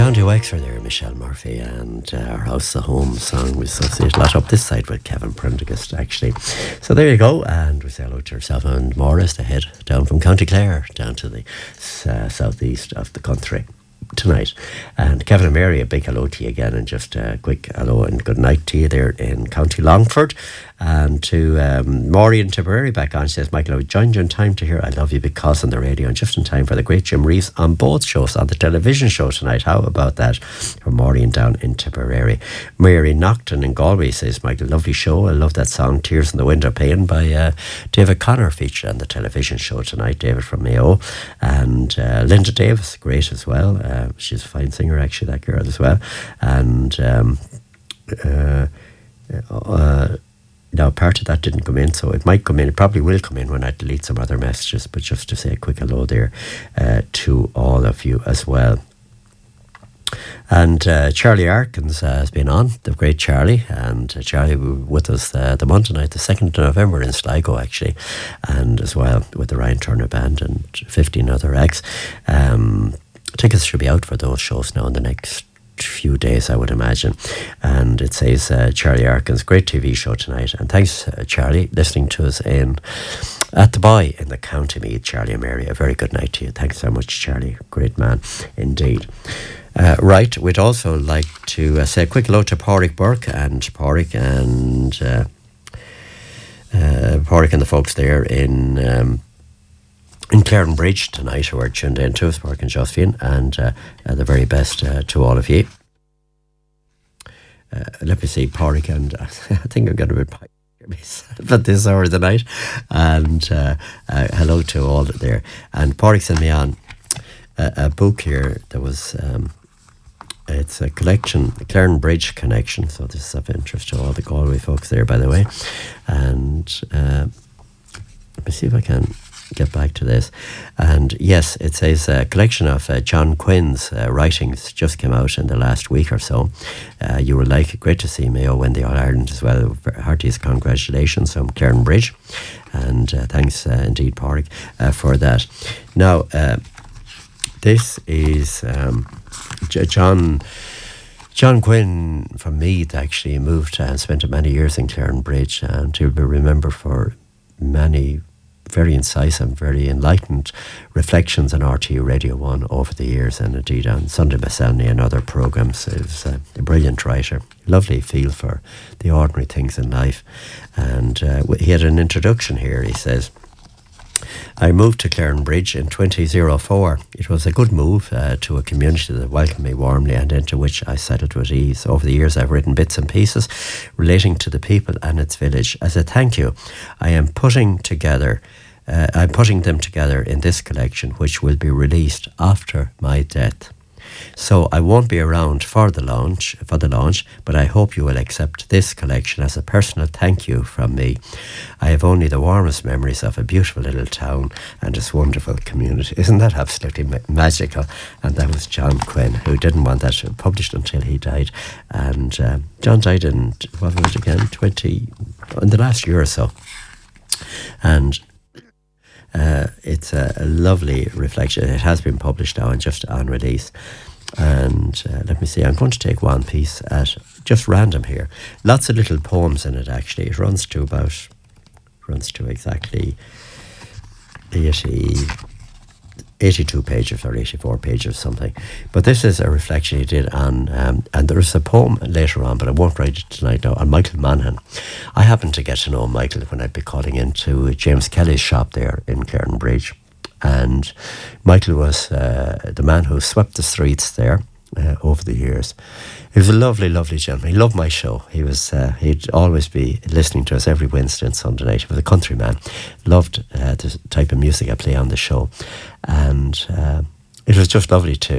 County Wexford there, Michelle Murphy, and Our House, the Home song. We associate a lot up this side with Kevin Prendergast, actually. So there you go, and we say hello to yourself and Maurice, they head down from County Clare down to the southeast of the country tonight. And Kevin and Mary, a big hello to you again, and just a quick hello and good night to you there in County Longford. And to Maury in Tipperary back on, she says, Michael, I joined you in time to hear I Love You Because on the radio, and just in time for the great Jim Reeves on both shows on the television show tonight. How about that? From Maureen down in Tipperary. Mary Nocton in Galway says, Michael, lovely show. I love that song Tears in the Window Pane by David Connor, featured on the television show tonight. David from Mayo. And Linda Davis, great as well. She's a fine singer, actually, that girl as well. And now, part of that didn't come in, so it might come in. It probably will come in when I delete some other messages, but just to say a quick hello there to all of you as well. And Charlie Arkins has been on, the great Charlie, and Charlie was with us the Monday night, the 2nd of November in Sligo, actually, and as well with the Ryan Turner Band and 15 other acts. Tickets should be out for those shows now in the next few days, I would imagine. And it says Charlie Arkins, great TV show tonight, and thanks Charlie, listening to us at the Boy in the County Meath. Charlie and Mary, a very good night to you. Thanks so much, Charlie, great man indeed. Right, we'd also like to say a quick hello to Pádraig Burke and Pádraig and the folks there in Claren Bridge tonight, who are tuned in to us, Mark and Josephine, and the very best to all of you. Let me see, Pádraig, and I think I'm going to be myself at this hour of the night, and hello to all there. And Pádraig sent me on a book here that was it's a collection, the Claren Bridge Connection, so this is of interest to all the Galway folks there, by the way. And let me see if I can get back to this. And yes, it says a collection of John Quinn's writings just came out in the last week or so. You will like it. Great to see Mayo win the All-Ireland as well. Heartiest congratulations from Claren Bridge, and thanks indeed, Pádraig, for that. Now this is John Quinn from Meath, actually moved and spent many years in Claren Bridge, and he'll be remembered for many very incisive, very enlightened reflections on RTÉ Radio 1 over the years, and indeed on Sunday Miscellany and other programmes. He was a brilliant writer, lovely feel for the ordinary things in life. And he had an introduction here. He says, I moved to Claren Bridge in 2004. It was a good move to a community that welcomed me warmly and into which I settled with ease. Over the years, I've written bits and pieces relating to the people and its village. As a thank you, I'm putting them together in this collection, which will be released after my death. So I won't be around for the launch, but I hope you will accept this collection as a personal thank you from me. I have only the warmest memories of a beautiful little town and its wonderful community. Isn't that absolutely magical? And that was John Quinn, who didn't want that published until he died. And John died in, what was it again, in the last year or so. And it's a lovely reflection. It has been published now and just on release. And let me see, I'm going to take one piece at just random here. Lots of little poems in it, actually. It runs to exactly 82 pages or 84 pages, something. But this is a reflection he did on, and there's a poem later on, but I won't write it tonight now, on Michael Monaghan. I happened to get to know Michael when I'd be calling into James Kelly's shop there in Claren Bridge. And Michael was the man who swept the streets there over the years. He was a lovely, lovely gentleman. He loved my show. He'd always be listening to us every Wednesday and Sunday night. He was a countryman. Loved the type of music I play on the show. And it was just lovely to